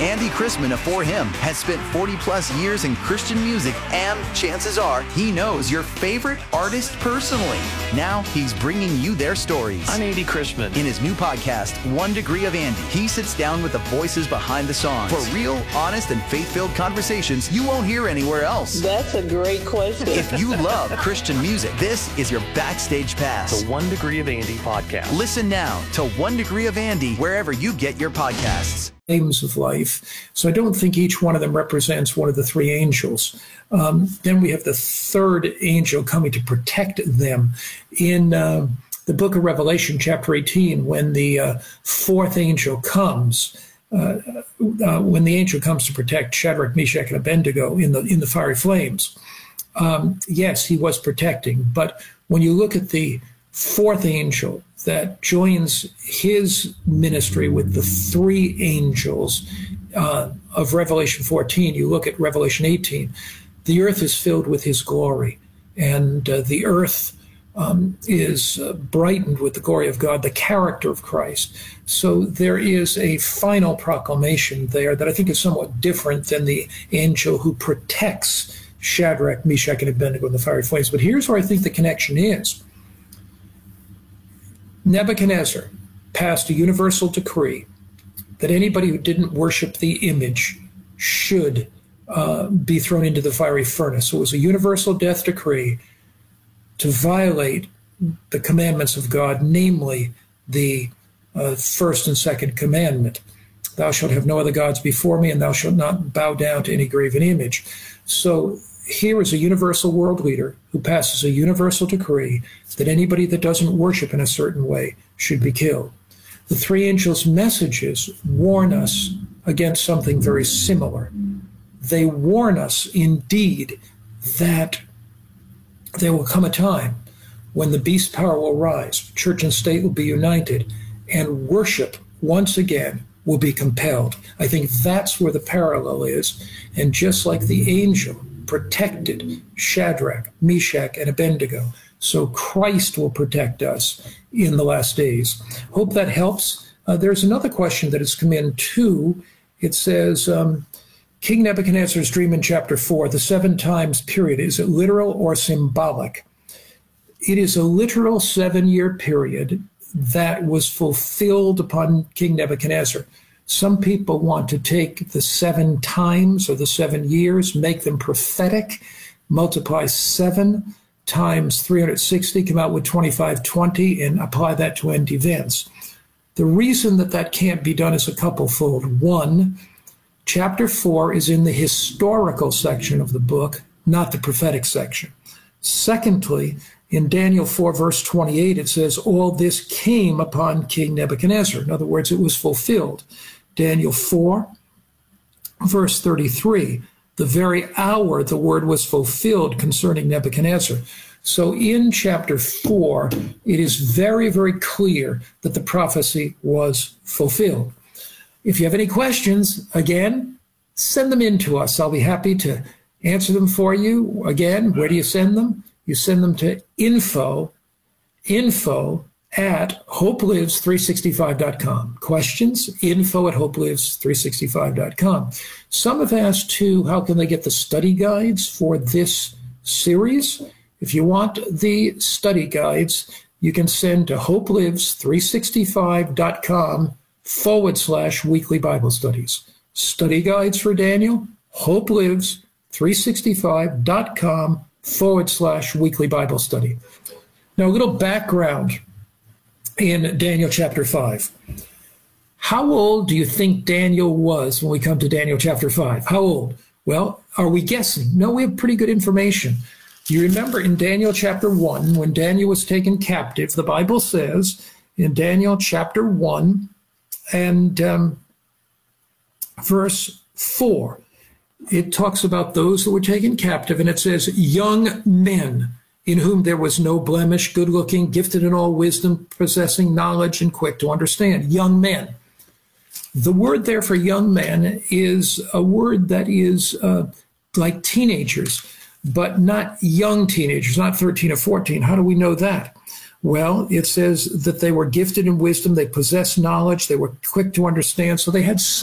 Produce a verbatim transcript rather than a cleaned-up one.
Andy Chrisman of For Him has spent forty plus years in Christian music, and chances are he knows your favorite artist personally. Now he's bringing you their stories. I'm Andy Chrisman. In his new podcast, One Degree of Andy, he sits down with the voices behind the songs for real, honest, and faith-filled conversations you won't hear anywhere else. That's a great question. If you love Christian music, this is your backstage pass. The One Degree of Andy podcast. Listen now to One Degree of Andy wherever you get your podcasts. Aims of life. So I don't think each one of them represents one of the three angels. Um, then we have the third angel coming to protect them. In uh, the book of Revelation, chapter eighteen, when the uh, fourth angel comes, uh, uh, when the angel comes to protect Shadrach, Meshach, and Abednego in the in the fiery flames, um, yes, he was protecting. But when you look at the fourth angel that joins his ministry with the three angels uh, of Revelation fourteen, you look at Revelation eighteen, the earth is filled with his glory, and uh, the earth um, is uh, brightened with the glory of God, the character of Christ. So there is a final proclamation there that I think is somewhat different than the angel who protects Shadrach, Meshach, and Abednego in the fiery flames. But here's where I think the connection is. Nebuchadnezzar passed a universal decree that anybody who didn't worship the image should uh, be thrown into the fiery furnace. So it was a universal death decree to violate the commandments of God, namely the uh, first and second commandment. Thou shalt have no other gods before me, and thou shalt not bow down to any graven image. So here is a universal world leader who passes a universal decree that anybody that doesn't worship in a certain way should be killed. The three angels' messages warn us against something very similar. They warn us indeed that there will come a time when the beast power will rise, church and state will be united, and worship once again will be compelled. I think that's where the parallel is. And just like the angel protected Shadrach, Meshach, and Abednego, so Christ will protect us in the last days. Hope that helps. Uh, there's another question that has come in too. It says, um, King Nebuchadnezzar's dream in chapter four, the seven times period, is it literal or symbolic? It is a literal seven-year period that was fulfilled upon King Nebuchadnezzar. Some people want to take the seven times or the seven years, make them prophetic, multiply seven times three hundred sixty, come out with twenty-five twenty, and apply that to end events. The reason that that can't be done is a couplefold. One, chapter four is in the historical section of the book, not the prophetic section. Secondly, in Daniel four, verse twenty-eight, it says, all this came upon King Nebuchadnezzar. In other words, it was fulfilled. Daniel four, verse thirty-three, the very hour the word was fulfilled concerning Nebuchadnezzar. So in chapter four, it is very, very clear that the prophecy was fulfilled. If you have any questions, again, send them in to us. I'll be happy to answer them for you. Again, where do you send them? You send them to info, info at hope lives three sixty-five dot com. Questions? Info at hope lives three sixty-five dot com. Some have asked, too, how can they get the study guides for this series? If you want the study guides, you can send to hope lives three sixty-five dot com forward slash weekly Bible studies. Study guides for Daniel, hope lives three sixty-five dot com forward slash weekly Bible study. Now, a little background in Daniel chapter five. How old do you think Daniel was when we come to Daniel chapter five? How old? Well, are we guessing? No, we have pretty good information. You remember in Daniel chapter one, when Daniel was taken captive, the Bible says in Daniel chapter one and um, verse four, it talks about those who were taken captive, and it says, young men in whom there was no blemish, good-looking, gifted in all wisdom, possessing knowledge, and quick to understand. Young men. The word there for young men is a word that is uh, like teenagers, but not young teenagers, not thirteen or fourteen. How do we know that? Well, it says that they were gifted in wisdom, they possessed knowledge, they were quick to understand, so they had